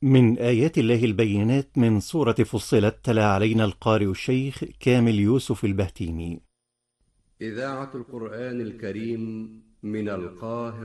من آيات الله البينات من سورة فصلت تلا علينا القارئ الشيخ كامل يوسف البهتيمي. إذاعة القرآن الكريم من القاهرة.